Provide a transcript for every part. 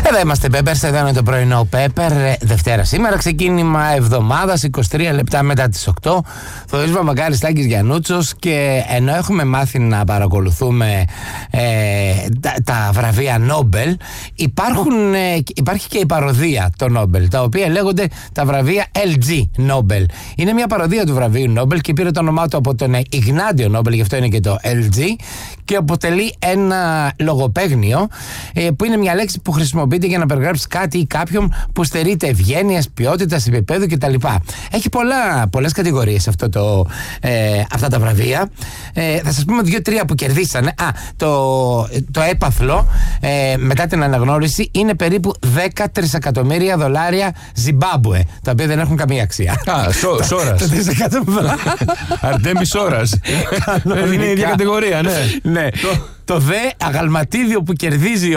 Εδώ είμαστε, Πέπερς, εδώ είναι το πρωινό Πέπερ. Δευτέρα σήμερα, ξεκίνημα εβδομάδας, 23 λεπτά μετά τις 8. Θοδωρής Βαμβακάρης, Τάκης Γιαννούτσος. Και ενώ έχουμε μάθει να παρακολουθούμε τα βραβεία Νόμπελ, υπάρχει και η παροδία των Νόμπελ, τα οποία λέγονται τα βραβεία LG Νόμπελ. Είναι μια παροδία του βραβείου Νόμπελ και πήρε το όνομά του από τον Ιγνάντιο Νόμπελ, γι' αυτό είναι και το LG, και αποτελεί ένα λογοπαίγνιο που είναι μια λέξη που χρησιμοποιείται για να περιγράψει κάτι ή κάποιον που στερείται ευγένειας, ποιότητας, επίπεδου κτλ. Έχει πολλές κατηγορίες αυτά τα βραβεία. Θα σας πούμε 2-3 που κερδίσανε. Το έπαθλο μετά την αναγνώριση είναι περίπου 10 τρισεκατομμύρια δολάρια Ζιμπάμπουε, τα οποία δεν έχουν καμία αξία. Σόρας. Αρτέμις Σόρας. Είναι η ίδια κατηγορία, ναι. Το δε αγαλματίδιο που κερδίζει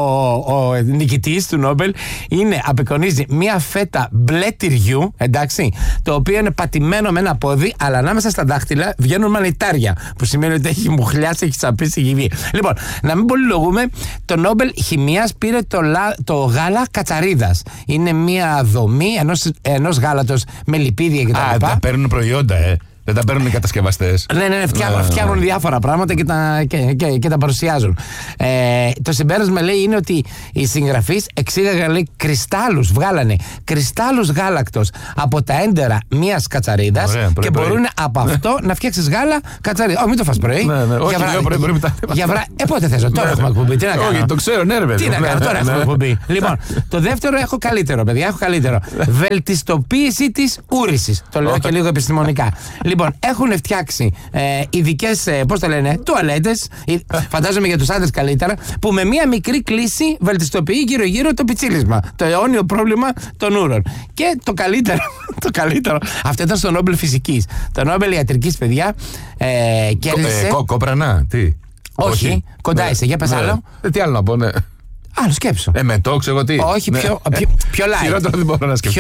ο νικητής του Νόμπελ απεικονίζει μια φέτα μπλε τυριού, εντάξει, το οποίο είναι πατημένο με ένα πόδι, αλλά ανάμεσα στα δάχτυλα βγαίνουν μανιτάρια, που σημαίνει ότι έχει μουχλιάσει, έχει τσαπίσει, έχει βγει. Λοιπόν, να μην πολυλογούμε, το Νόμπελ Χημείας πήρε το γάλα κατσαρίδας. Είναι μια δομή ενός γάλατος με λιπίδια κτλ. Τα παίρνουν προϊόντα, Δεν τα παίρνουν οι κατασκευαστές. Ναι, φτιάχνουν διάφορα πράγματα και τα παρουσιάζουν. Το συμπέρασμα, λέει, είναι ότι οι συγγραφείς εξήγαγαν, βγάλανε κρυστάλλους γάλακτος από τα έντερα μιας κατσαρίδας. Ωραία, και μπορούν από αυτό να φτιάξεις γάλα κατσαρίδα. Όχι, μην το φας πρωί. Ναι. Όχι, πρωί. Πότε θες, τώρα έχουμε εκπομπή. Τι να κάνω. Όχι, το ξέρω, ναι, ρε παιδί. Τι να κάνω, τώρα έχουμε εκπομπή. Λοιπόν, το δεύτερο έχω καλύτερο, παιδιά, βελτιστοποίηση της ούρησης. Το λέω και λίγο επιστημονικά. Λοιπόν, έχουν φτιάξει ειδικές, πώς το λένε, τουαλέτες, φαντάζομαι για τους άντρες καλύτερα, που με μία μικρή κλίση βελτιστοποιεί γύρω-γύρω το πιτσίλισμα, το αιώνιο πρόβλημα των ούρων. Και το καλύτερο, αυτό ήταν στο Νόμπελ Φυσικής. Το Νόμπελ Ιατρικής, παιδιά, κέρδισε. Κόπρανα, τι. Όχι, κοντά είσαι, για πες άλλο. Τι άλλο να πω, ναι. Άλλο σκέψου. Με το ξέρω τι. Όχι, πιο light. Χειρότερο δεν μπορώ να σκεφτώ.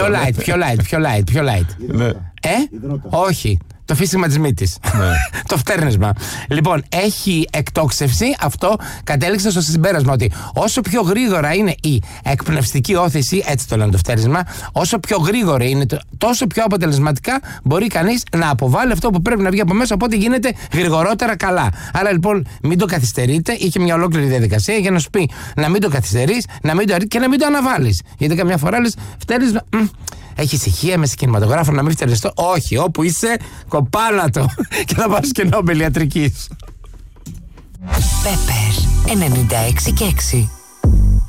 Πιο light. Ναι. Όχι. Το φύσιμα της μύτης. Το φτέρνισμα. Λοιπόν, έχει εκτόξευση. Αυτό κατέληξε στο συμπέρασμα ότι όσο πιο γρήγορα είναι η εκπνευστική όθηση, έτσι το λένε το φτέρνισμα, όσο πιο γρήγορα είναι, τόσο πιο αποτελεσματικά μπορεί κανείς να αποβάλει αυτό που πρέπει να βγει από μέσα. Οπότε γίνεται γρηγορότερα καλά. Άρα λοιπόν μην το καθυστερείτε. Είχε μια ολόκληρη διαδικασία για να σου πει να μην το καθυστερείς, και να μην το αναβάλεις. Γιατί καμιά φορά λες φτέρνισμα. Έχει ησυχία με κινηματογράφο, να μην φτεριστώ. Όχι, όπου είσαι, κοπάνα το. Και θα πάρεις και Νόμπελ Ιατρικής. Πέπερ 96 και 6.